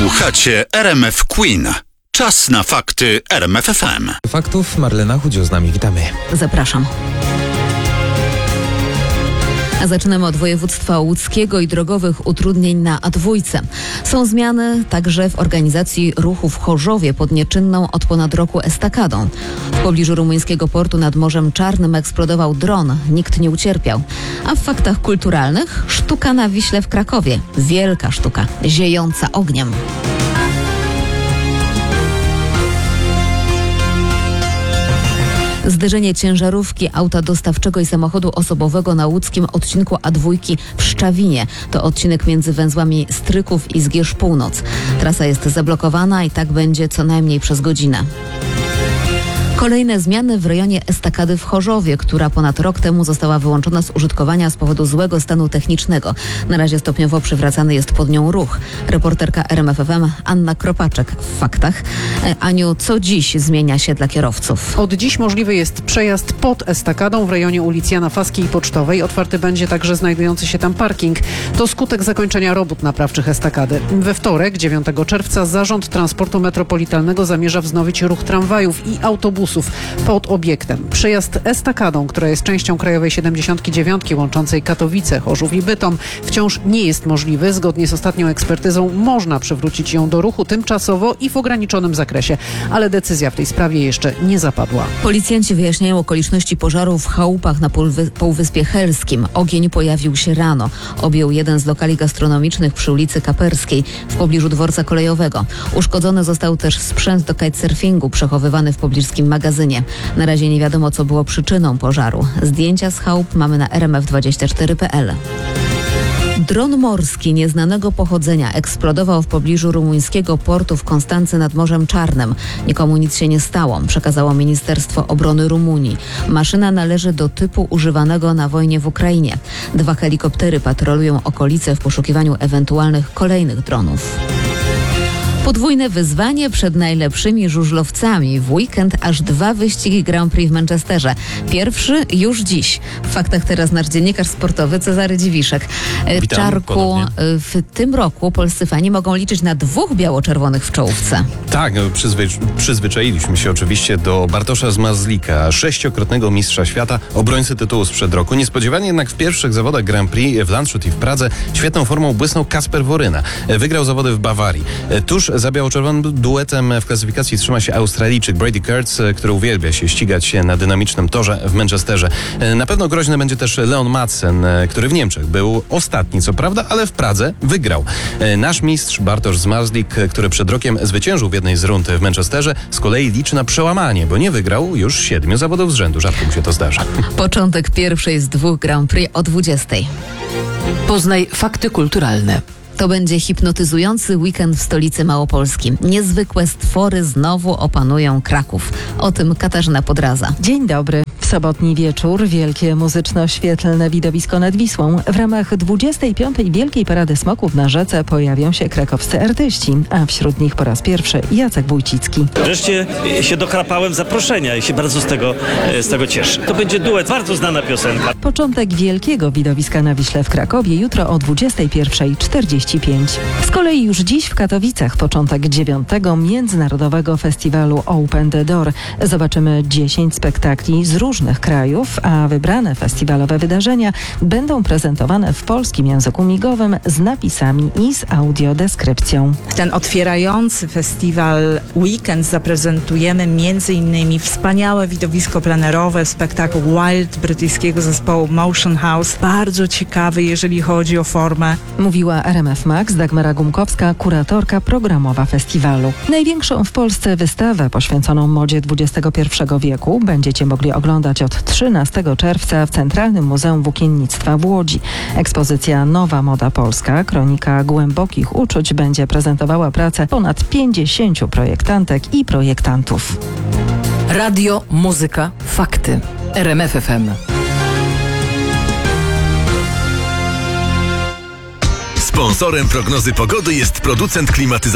Słuchacie RMF Queen. Czas na fakty RMF FM. Faktów Marlena Chudzio z nami. Witamy. Zapraszam. A zaczynamy od województwa łódzkiego i drogowych utrudnień na A2. Są zmiany także w organizacji ruchu w Chorzowie pod nieczynną od ponad roku estakadą. W pobliżu rumuńskiego portu nad Morzem Czarnym eksplodował dron. Nikt nie ucierpiał. A w faktach kulturalnych sztuka na Wiśle w Krakowie. Wielka sztuka, ziejąca ogniem. Zderzenie ciężarówki, auta dostawczego i samochodu osobowego na łódzkim odcinku A2 w Szczawinie. To odcinek między węzłami Stryków i Zgierz Północ. Trasa jest zablokowana i tak będzie co najmniej przez godzinę. Kolejne zmiany w rejonie estakady w Chorzowie, która ponad rok temu została wyłączona z użytkowania z powodu złego stanu technicznego. Na razie stopniowo przywracany jest pod nią ruch. Reporterka RMF FM Anna Kropaczek w faktach. Aniu, co dziś zmienia się dla kierowców? Od dziś możliwy jest przejazd pod estakadą w rejonie ulic Jana Faski i Pocztowej. Otwarty będzie także znajdujący się tam parking. To skutek zakończenia robót naprawczych estakady. We wtorek, 9 czerwca, Zarząd Transportu Metropolitalnego zamierza wznowić ruch tramwajów i autobusów pod obiektem. Przejazd estakadą, która jest częścią Krajowej 79 łączącej Katowice, Chorzów i Bytom, wciąż nie jest możliwy. Zgodnie z ostatnią ekspertyzą można przywrócić ją do ruchu tymczasowo i w ograniczonym zakresie, ale decyzja w tej sprawie jeszcze nie zapadła. Policjanci wyjaśniają okoliczności pożaru w chałupach na Półwyspie Helskim. Ogień pojawił się rano. Objął jeden z lokali gastronomicznych przy ulicy Kaperskiej w pobliżu dworca kolejowego. Uszkodzony został też sprzęt do kitesurfingu przechowywany w pobliskim magazynie. Na razie nie wiadomo, co było przyczyną pożaru. Zdjęcia z chałup mamy na rmf24.pl. Dron morski nieznanego pochodzenia eksplodował w pobliżu rumuńskiego portu w Konstancy nad Morzem Czarnym. Nikomu nic się nie stało, przekazało Ministerstwo Obrony Rumunii. Maszyna należy do typu używanego na wojnie w Ukrainie. 2 helikoptery patrolują okolice w poszukiwaniu ewentualnych kolejnych dronów. Podwójne wyzwanie przed najlepszymi żużlowcami. W weekend aż 2 wyścigi Grand Prix w Manchesterze. Pierwszy już dziś. W faktach teraz nasz dziennikarz sportowy Cezary Dziwiszek. Witam Czarku, ponownie. w tym roku polscy fani mogą liczyć na 2 biało-czerwonych w czołówce. Tak, przyzwyczailiśmy się oczywiście do Bartosza Zmarzlika, 6-krotnego mistrza świata, obrońcy tytułu sprzed roku. Niespodziewanie jednak w pierwszych zawodach Grand Prix w Landshut i w Pradze świetną formą błysnął Kasper Woryna. Wygrał zawody w Bawarii. Tuż za biało-czerwonym duetem w klasyfikacji trzyma się Australijczyk Brady Kurtz, który uwielbia się ścigać na dynamicznym torze w Manchesterze. Na pewno groźny będzie też Leon Madsen, który w Niemczech był ostatni, co prawda, ale w Pradze wygrał. Nasz mistrz Bartosz Zmarzlik, który przed rokiem zwyciężył w jednej z rund w Manchesterze, z kolei liczy na przełamanie, bo nie wygrał już 7 zawodów z rzędu. Rzadko mu się to zdarza. Początek pierwszej z 2 Grand Prix o 20:00. Poznaj fakty kulturalne. To będzie hipnotyzujący weekend w stolicy Małopolski. Niezwykłe stwory znowu opanują Kraków. O tym Katarzyna Podraza. Dzień dobry. W sobotni wieczór wielkie muzyczno-świetlne widowisko nad Wisłą. W ramach 25. Wielkiej Parady Smoków na rzece pojawią się krakowscy artyści, a wśród nich po raz pierwszy Jacek Wójcicki. Wreszcie się dokrapałem zaproszenia i się bardzo z tego cieszę. To będzie duet, bardzo znana piosenka. Początek wielkiego widowiska na Wiśle w Krakowie jutro o 21:45. Z kolei już dziś w Katowicach początek 9. Międzynarodowego Festiwalu Open the Door. Zobaczymy 10 spektakli z różnych krajów, a wybrane festiwalowe wydarzenia będą prezentowane w polskim języku migowym z napisami i z audiodeskrypcją. Ten otwierający festiwal Weekend zaprezentujemy m.in. wspaniałe widowisko plenerowe, spektakl Wild brytyjskiego zespołu Motion House. Bardzo ciekawy, jeżeli chodzi o formę. Mówiła RMF Max Dagmara Gumkowska, kuratorka programowa festiwalu. Największą w Polsce wystawę poświęconą modzie XXI wieku będziecie mogli oglądać od 13 czerwca w Centralnym Muzeum Włókiennictwa w Łodzi. Ekspozycja Nowa Moda Polska, kronika głębokich uczuć będzie prezentowała pracę ponad 50 projektantek i projektantów. Radio, muzyka, fakty. RMF FM. Sponsorem prognozy pogody jest producent klimatyzacji